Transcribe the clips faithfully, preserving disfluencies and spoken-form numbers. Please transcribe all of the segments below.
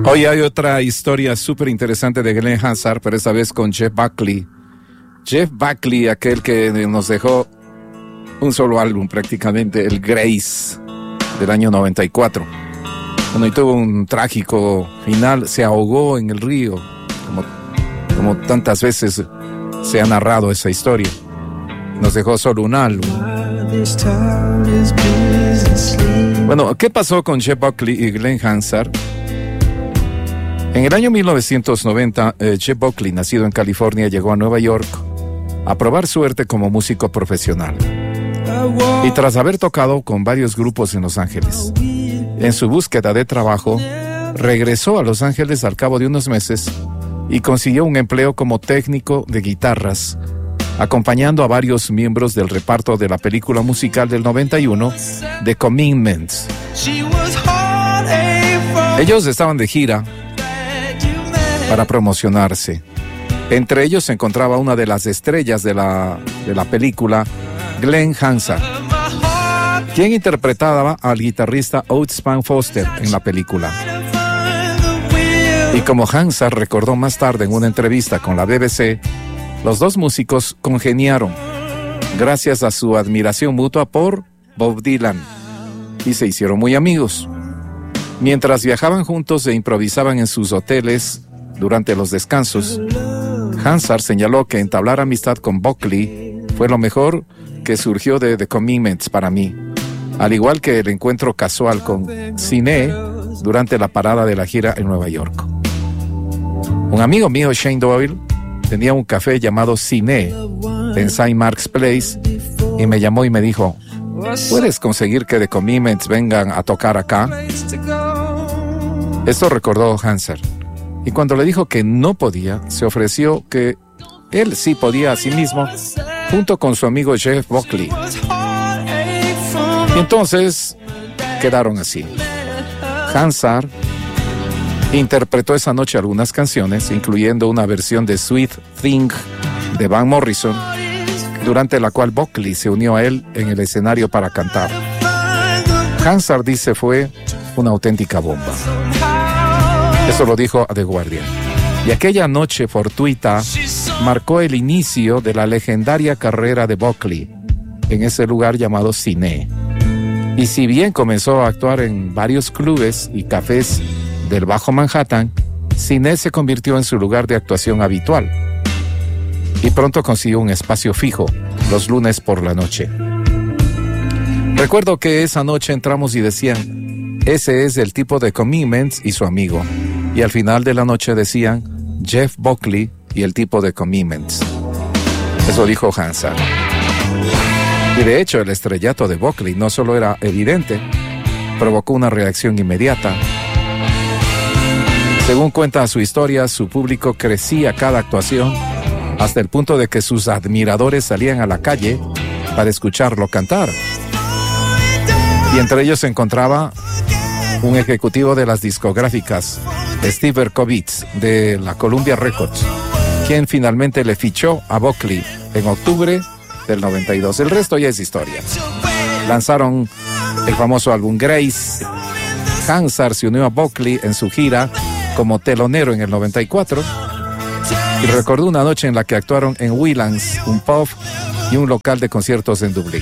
Hoy hay otra historia súper interesante de Glen Hansard, pero esta vez con Jeff Buckley. Jeff Buckley, aquel que nos dejó un solo álbum prácticamente, el Grace, del año noventa y cuatro. Bueno, y tuvo un trágico final, se ahogó en el río, como, como tantas veces se ha narrado esa historia. Nos dejó solo un álbum. Bueno, ¿qué pasó con Jeff Buckley y Glen Hansard? En el año mil novecientos noventa, eh, Jeff Buckley, nacido en California, llegó a Nueva York a probar suerte como músico profesional. Y tras haber tocado con varios grupos en Los Ángeles, en su búsqueda de trabajo, regresó a Los Ángeles al cabo de unos meses y consiguió un empleo como técnico de guitarras, acompañando a varios miembros del reparto de la película musical del noventa y uno, The Commitments. Ellos estaban de gira para promocionarse. Entre ellos se encontraba una de las estrellas de la, de la película, Glen Hansard, quien interpretaba al guitarrista Otis Spann Foster en la película. Y como Hansard recordó más tarde en una entrevista con la B B C, los dos músicos congeniaron gracias a su admiración mutua por Bob Dylan y se hicieron muy amigos. Mientras viajaban juntos e improvisaban en sus hoteles durante los descansos, Hansard señaló que entablar amistad con Buckley fue lo mejor que surgió de The Commitments para mí, al igual que el encuentro casual con Siné durante la parada de la gira en Nueva York. Un amigo mío, Shane Doyle, tenía un café llamado Siné en Saint Mark's Place y me llamó y me dijo: ¿puedes conseguir que The Commitments vengan a tocar acá? Esto recordó Hansard. Y cuando le dijo que no podía, se ofreció que él sí podía a sí mismo, junto con su amigo Jeff Buckley. Y entonces quedaron así. Hansard interpretó esa noche algunas canciones, incluyendo una versión de Sweet Thing de Van Morrison, durante la cual Buckley se unió a él en el escenario para cantar. Hansard dice fue una auténtica bomba. Eso lo dijo a The Guardian. Y aquella noche fortuita marcó el inicio de la legendaria carrera de Buckley en ese lugar llamado Siné. Y si bien comenzó a actuar en varios clubes y cafés del Bajo Manhattan, Siné se convirtió en su lugar de actuación habitual. Y pronto consiguió un espacio fijo los lunes por la noche. Recuerdo que esa noche entramos y decían: ese es el tipo de Commitments y su amigo. Y al final de la noche decían: Jeff Buckley y el tipo de Commitments. Eso dijo Hansard. Y de hecho el estrellato de Buckley no solo era evidente, provocó una reacción inmediata. Según cuenta su historia, su público crecía cada actuación hasta el punto de que sus admiradores salían a la calle para escucharlo cantar. Y entre ellos se encontraba un ejecutivo de las discográficas, Steve Berkovitz, de la Columbia Records, quien finalmente le fichó a Buckley en octubre del noventa y dos. El resto ya es historia. Lanzaron el famoso álbum Grace. Hansard se unió a Buckley en su gira como telonero en el noventa y cuatro y recordó una noche en la que actuaron en Whelan's, un pub y un local de conciertos en Dublín.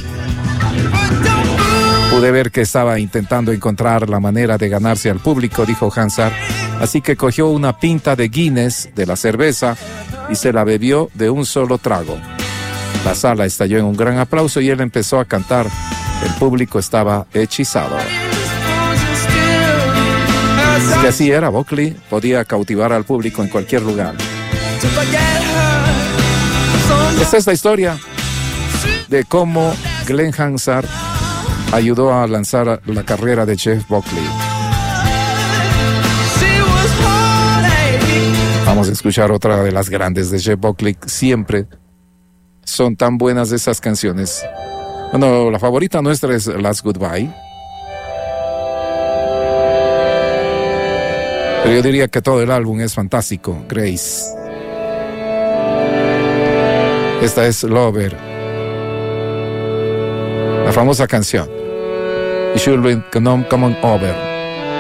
Pude ver que estaba intentando encontrar la manera de ganarse al público, dijo Hansard, así que cogió una pinta de Guinness de la cerveza y se la bebió de un solo trago. La sala estalló en un gran aplauso y él empezó a cantar. El público estaba hechizado. Es que así era, Buckley podía cautivar al público en cualquier lugar. Esta es la historia de cómo Glen Hansard ayudó a lanzar la carrera de Jeff Buckley. Vamos a escuchar otra de las grandes de Jeff Buckley. Siempre son tan buenas esas canciones. Bueno, la favorita nuestra es Last Goodbye. Pero yo diría que todo el álbum es fantástico. Grace. Esta es Lover. La famosa canción. You should come on over.